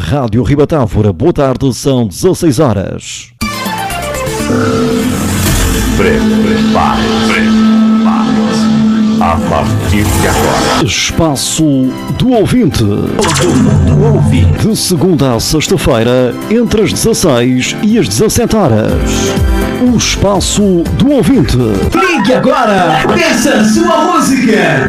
Rádio Ribatávora, boa tarde, são 16 horas. Prepare-se. A partir de agora, Espaço do Ouvinte. De segunda a sexta-feira, entre as 16 e as 17 horas. O Espaço do Ouvinte. Ligue agora! Peça sua música!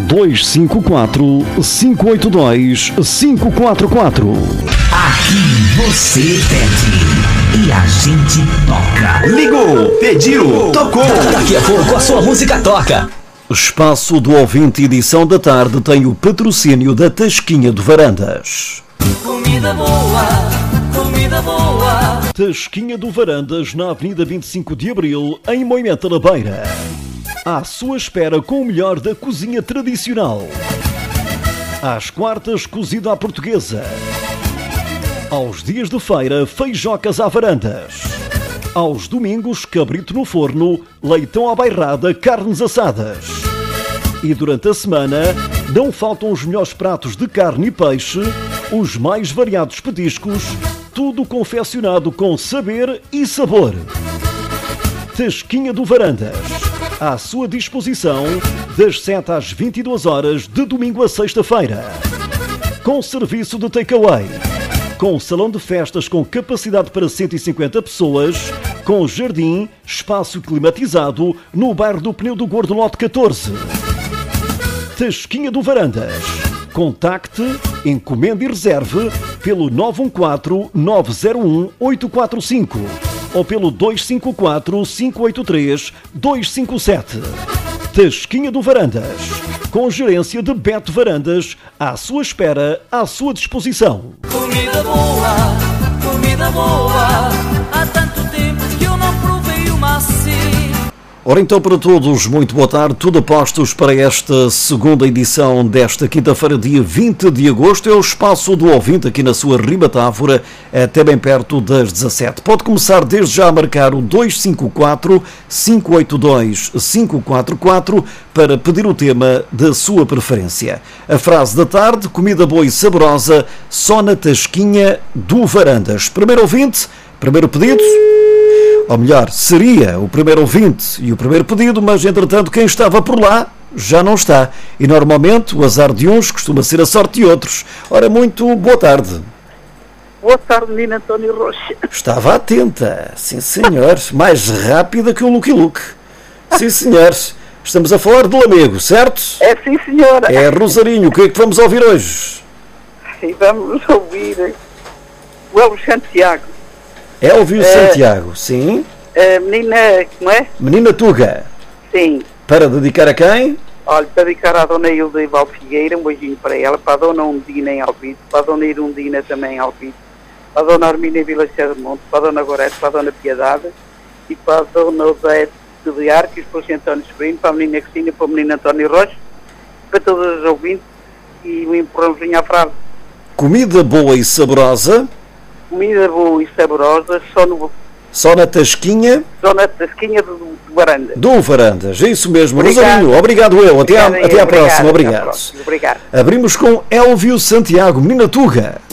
254-582-544. Aqui você pede e a gente toca. Ligou, pediu, tocou. Daqui a pouco a sua música toca. Espaço do Ouvinte, edição da tarde, tem o patrocínio da Tasquinha de Varandas. Comida boa, comida boa. Tasquinha do Varandas, na Avenida 25 de Abril, em Moimenta da Beira. À sua espera com o melhor da cozinha tradicional. Às quartas, cozido à portuguesa. Aos dias de feira, feijocas à varandas. Aos domingos, cabrito no forno, leitão à bairrada, carnes assadas. E durante a semana, não faltam os melhores pratos de carne e peixe, os mais variados petiscos, tudo confeccionado com saber e sabor. Tasquinha do Varandas, à sua disposição, das 7 às 22 horas, de domingo a sexta-feira. Com serviço de takeaway. Com salão de festas com capacidade para 150 pessoas, com jardim, espaço climatizado, no bairro do Pneu do Gordo, lote 14. Tasquinha do Varandas. Contacte, encomende e reserve pelo 914-901-845 ou pelo 254-583-257. Tasquinha do Varandas. Com gerência de Beto Varandas, à sua espera, à sua disposição. Comida boa. Há tanto tempo que eu não provei uma assim. Ora então, para todos, muito boa tarde, tudo a postos para esta segunda edição desta quinta-feira, dia 20 de agosto. É o Espaço do Ouvinte aqui na sua Ribatávora, até bem perto das 17. Pode começar desde já a marcar o 254-582-544 para pedir o tema da sua preferência. A frase da tarde: comida boa e saborosa, só na Tasquinha do Varandas. Primeiro ouvinte, primeiro pedido. Ou melhor, seria o primeiro ouvinte e o primeiro pedido, mas entretanto quem estava por lá já não está. E normalmente o azar de uns costuma ser a sorte de outros. Ora, muito boa tarde. Boa tarde, menina António Rocha. Estava atenta, sim senhor. Mais rápida que o Lucky Luke. Sim senhor. Estamos a falar de Lamego, certo? É sim, senhora. É Rosarinho. O que é que vamos ouvir hoje? E vamos ouvir o Elvis Santiago. Elvis Santiago, sim. Menina, como é? Menina Tuga. Sim. Para dedicar a quem? Olha, para dedicar à dona Hilda Ival Figueira, um beijinho para ela, para a dona Undina em Alpito, para a dona Irundina também em Alpito, para a dona Armina Vila Monte, para a dona Gorete, para a dona Piedade e para a dona Odete de Arques, para o Sr. António Sobrinho, para a menina Cristina, para o menino António Rocha, para todos os ouvintes e um empurrãozinho à frase. Comida boa e saborosa. Comida boa e saborosa, Só na Tasquinha do Varandas. do Varandas. É isso mesmo. Obrigado. Rosarinho, obrigado eu. Até à próxima. Obrigado. Obrigado. Abrimos com Elvis Santiago, Menina Tuga.